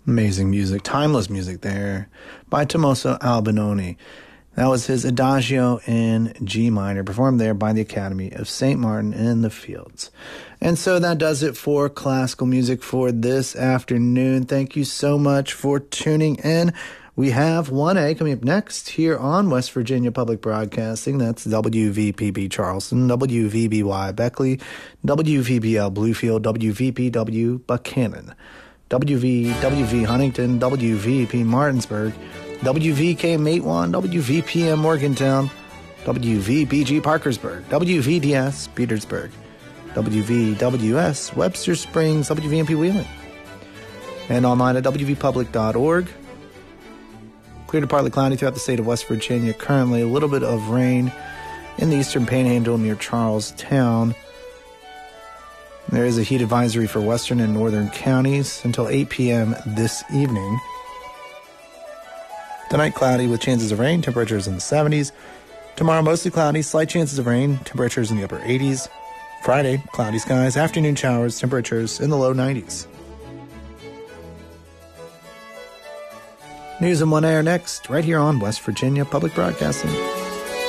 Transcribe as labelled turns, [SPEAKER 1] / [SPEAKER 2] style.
[SPEAKER 1] Amazing music, timeless music there by Tommaso Albinoni. That was his Adagio in G minor, performed there by the Academy of St. Martin in the Fields. And so that does it for classical music for this afternoon. Thank you so much for tuning in. We have 1A coming up next here on West Virginia Public Broadcasting. That's WVPB Charleston, WVBY Beckley, WVBL Bluefield, WVPW Buchanan, WV Huntington, WVP Martinsburg, WVK Matewan, WVPM Morgantown, WVBG Parkersburg, WVDS Petersburg, WVWS Webster Springs, WVMP Wheeling, and online at wvpublic.org. Clear to partly cloudy throughout the state of West Virginia. Currently a little bit of rain in the eastern panhandle near Charlestown. There is a heat advisory for western and northern counties until 8 p.m. this evening. Tonight, cloudy with chances of rain, temperatures in the 70s. Tomorrow, mostly cloudy, slight chances of rain, temperatures in the upper 80s. Friday, cloudy skies, afternoon showers, temperatures in the low 90s. News in 1 hour next, right here on West Virginia Public Broadcasting.